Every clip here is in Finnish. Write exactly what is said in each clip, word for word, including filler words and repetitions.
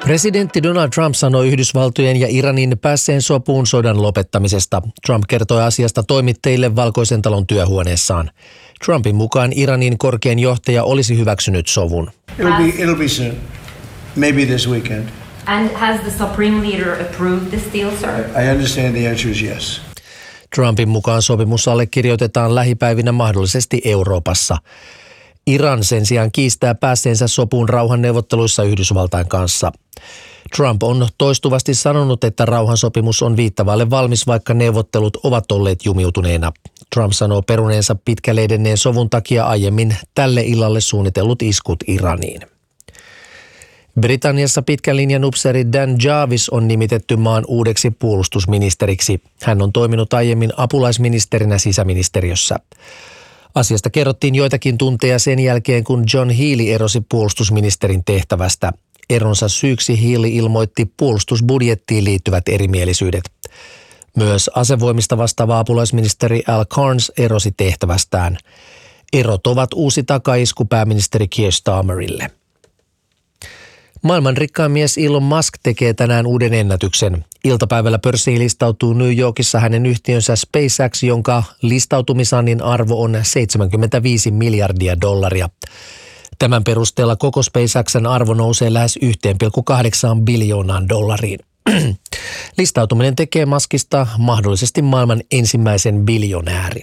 Presidentti Donald Trump sanoi Yhdysvaltojen ja Iranin päässeen sopuun sodan lopettamisesta. Trump kertoi asiasta toimittajille Valkoisen talon työhuoneessaan. Trumpin mukaan Iranin korkein johtaja olisi hyväksynyt sovun. It'll be, it'll be soon. Maybe this weekend. And has the Supreme Leader approved this deal, sir? I, I understand the answer is yes. Trumpin mukaan sopimus allekirjoitetaan lähipäivinä mahdollisesti Euroopassa. Iran sen sijaan kiistää päässeensä sopuun rauhanneuvotteluissa Yhdysvaltain kanssa. Trump on toistuvasti sanonut, että rauhansopimus on viittavalle valmis, vaikka neuvottelut ovat olleet jumiutuneena. Trump sanoo peruneensa pitkälle edenneen sovun takia aiemmin tälle illalle suunnitellut iskut Iraniin. Britanniassa pitkän linjan upseeri Dan Jarvis on nimitetty maan uudeksi puolustusministeriksi. Hän on toiminut aiemmin apulaisministerinä sisäministeriössä. Asiasta kerrottiin joitakin tunteja sen jälkeen, kun John Healey erosi puolustusministerin tehtävästä. Eronsa syyksi Healey ilmoitti puolustusbudjettiin liittyvät erimielisyydet. Myös asevoimista vastaava apulaisministeri Al Carnes erosi tehtävästään. Erot ovat uusi takaisku pääministeri Keir Starmerille. Maailman rikkain mies Elon Musk tekee tänään uuden ennätyksen. Iltapäivällä pörssiin listautuu New Yorkissa hänen yhtiönsä SpaceX, jonka listautumisannin arvo on seitsemänkymmentäviisi miljardia dollaria. Tämän perusteella koko SpaceXn arvo nousee lähes yksi pilkku kahdeksan biljoonaan dollariin. Listautuminen tekee Muskista mahdollisesti maailman ensimmäisen biljonäärin.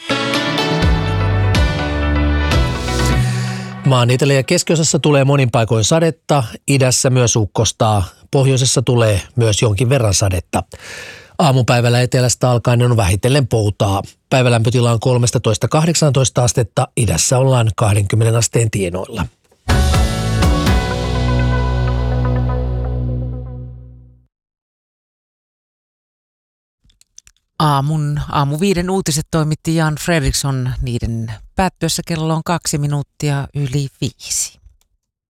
Maan etelä- ja keskiosassa tulee monin paikoin sadetta, idässä myös ukkostaa, pohjoisessa tulee myös jonkin verran sadetta. Aamupäivällä etelästä alkaen on vähitellen poutaa. Päivälämpötila on kolmetoista kahdeksantoista astetta, idässä ollaan kaksikymmentä asteen tienoilla. Aamun, aamu viiden uutiset toimitti Jan Fredriksson, niiden päättyessä kello on kaksi minuuttia yli viisi.